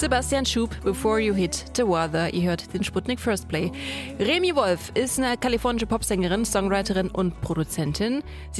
Sebastian Schub, Before You Hit the Water. Ihr hört den Sputnik First Play. Remi Wolf ist eine kalifornische Popsängerin, Songwriterin und Produzentin. Sie